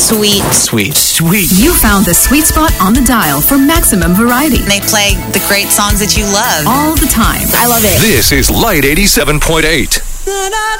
Sweet. Sweet. You found the sweet spot on the dial for maximum variety. They play the great songs that you love. All the time. I love it. This is Light 87.8.